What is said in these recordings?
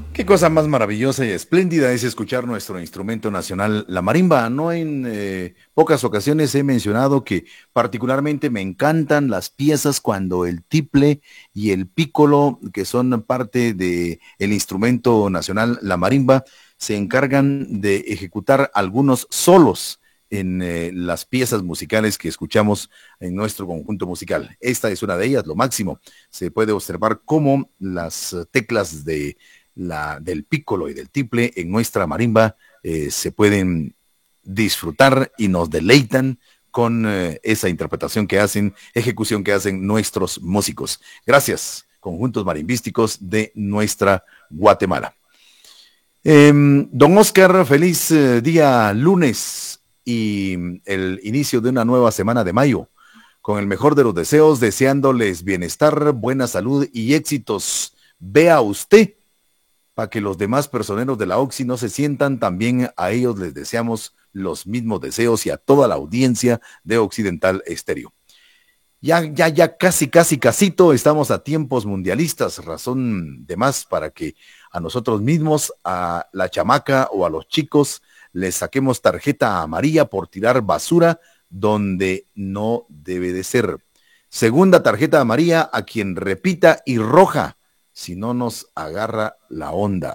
Qué cosa más maravillosa y espléndida es escuchar nuestro instrumento nacional, la marimba. No en pocas ocasiones he mencionado que particularmente me encantan las piezas cuando el tiple y el pícolo, que son parte del instrumento nacional, la marimba, se encargan de ejecutar algunos solos en las piezas musicales que escuchamos en nuestro conjunto musical. Esta es una de ellas, lo máximo. Se puede observar cómo las teclas del pícolo y del tiple en nuestra marimba se pueden disfrutar y nos deleitan con esa interpretación que hacen, ejecución que hacen nuestros músicos. Gracias, conjuntos marimbísticos de nuestra Guatemala. Don Oscar, feliz día lunes y el inicio de una nueva semana de mayo. Con el mejor de los deseos, deseándoles bienestar, buena salud y éxitos. Vea usted para que los demás personeros de la OXI no se sientan, también a ellos les deseamos los mismos deseos y a toda la audiencia de Occidental Estéreo. Ya casito, estamos a tiempos mundialistas, razón de más para que a nosotros mismos, a la chamaca o a los chicos, les saquemos tarjeta amarilla por tirar basura donde no debe de ser. Segunda tarjeta amarilla a quien repita y roja si no nos agarra la onda.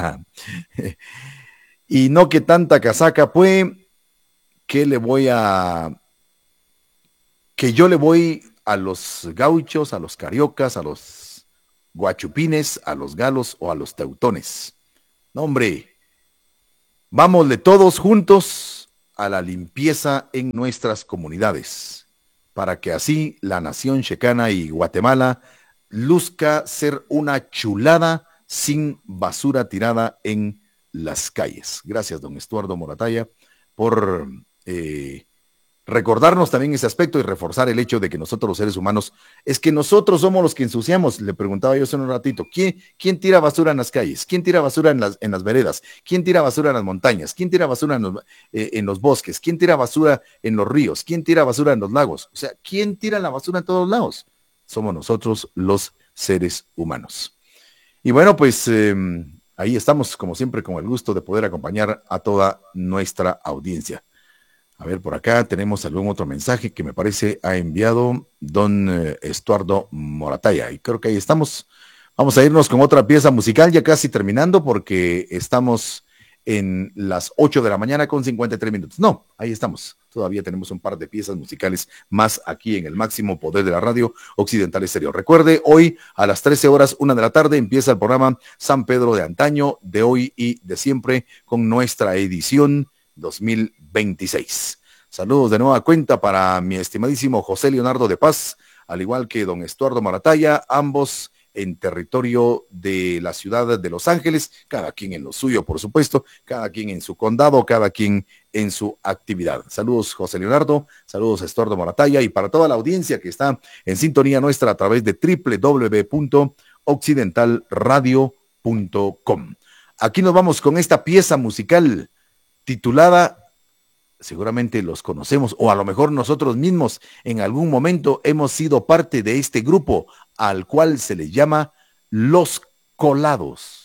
Y no que tanta casaca, pues, que le voy a... que yo le voy a los gauchos, a los cariocas, a los guachupines, a los galos o a los teutones. No, hombre, vámonos todos juntos a la limpieza en nuestras comunidades, para que así la nación checana y Guatemala luzca ser una chulada sin basura tirada en las calles. Gracias, don Estuardo Morataya, por recordarnos también ese aspecto y reforzar el hecho de que nosotros los seres humanos, es que nosotros somos los que ensuciamos. Le preguntaba yo hace un ratito, ¿quién tira basura en las calles? ¿Quién tira basura en las veredas? ¿Quién tira basura en las montañas? ¿Quién tira basura en los bosques? ¿Quién tira basura en los ríos? ¿Quién tira basura en los lagos? O sea, ¿quién tira la basura en todos lados? Somos nosotros los seres humanos. Y bueno, pues ahí estamos, como siempre, con el gusto de poder acompañar a toda nuestra audiencia. A ver, por acá tenemos algún otro mensaje que me parece ha enviado don Estuardo Morataya. Y creo que ahí estamos. Vamos a irnos con otra pieza musical, ya casi terminando, porque estamos en las 8 de la mañana con 53 minutos. No, ahí estamos. Todavía tenemos un par de piezas musicales más aquí en el máximo poder de la radio Occidental Estéreo. Recuerde, hoy a las 13 horas, 1 de la tarde, empieza el programa San Pedro de antaño, de hoy y de siempre, con nuestra edición 2026. Saludos de nueva cuenta para mi estimadísimo José Leonardo de Paz, al igual que don Estuardo Marataya, ambos en territorio de la ciudad de Los Ángeles, cada quien en lo suyo, por supuesto, cada quien en su condado, cada quien en su actividad. Saludos, José Leonardo, saludos, Estuardo Morataya, y para toda la audiencia que está en sintonía nuestra a través de www.occidentalradio.com. Aquí nos vamos con esta pieza musical titulada, seguramente los conocemos, o a lo mejor nosotros mismos en algún momento hemos sido parte de este grupo al cual se le llama Los Colados.